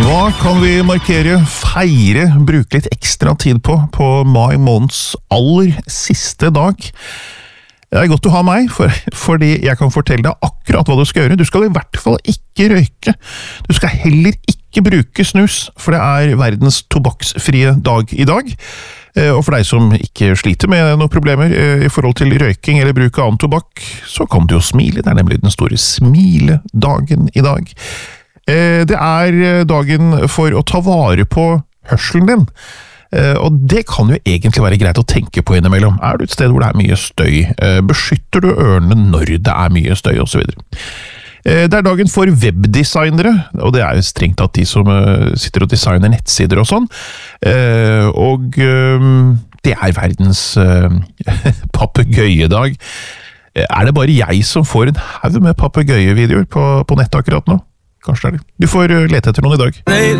Hva kan vi markere, feire, bruke litt ekstra tid på mai måneds aller siste dag? Det godt å ha meg, fordi jeg kan fortelle deg akkurat hva du skal gjøre. Du skal i hvert fall ikke røyke. Du skal heller ikke bruke snus, for det verdens tobakksfrie dag i dag. Og for deg som ikke sliter med noen problemer i forhold til røyking eller bruk av annen tobakk, så kan du jo smile. Det nemlig den store smiledagen i dag. Det dagen for å ta vare på hørselen din, og det kan jo egentlig være greit å tenke på innimellom. Du et sted hvor det mye støy? Beskytter du ørene når det mye støy, og så videre? Det dagen for webdesignere, og det jo strengt tatt de som sitter og designer nettsider og sånn, og det verdens papegøyedag. Det bare jeg som får en haug med papegøyevideoer på nettet akkurat nå? Kanskje det. Du får lete etter noen i dag.